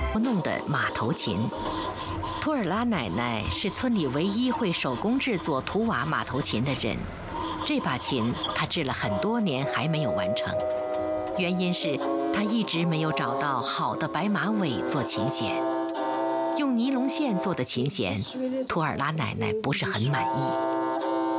弄的马头琴。托尔拉奶奶是村里唯一会手工制作土瓦马头琴的人，这把琴她制了很多年还没有完成，原因是她一直没有找到好的白马尾做琴弦。用尼龙线做的琴弦，托尔拉奶奶不是很满意。